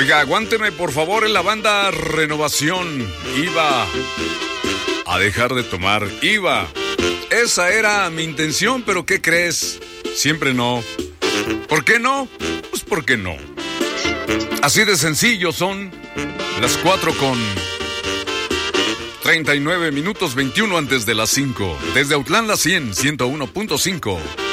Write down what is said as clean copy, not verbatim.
Oiga, aguánteme por favor, en la banda Renovación. Iba a dejar de tomar, iba. Esa era mi intención, pero ¿qué crees? Siempre no. ¿Por qué no? Pues ¿por qué no? Así de sencillo. Son las 4:39 minutos, 21 antes de las 5. Desde Autlán La 100, 101.5.